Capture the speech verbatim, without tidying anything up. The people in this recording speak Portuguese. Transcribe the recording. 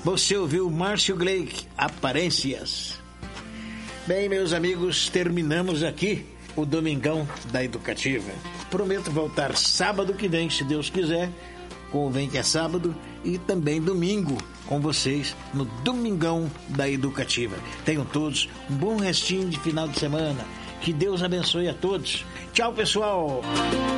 Você ouviu Márcio Gleick, Aparências. Bem, meus amigos, terminamos aqui o Domingão da Educativa. Prometo voltar sábado que vem, se Deus quiser, com o Vem que é Sábado, e também domingo com vocês no Domingão da Educativa. Tenham todos um bom restinho de final de semana. Que Deus abençoe a todos. Tchau, pessoal!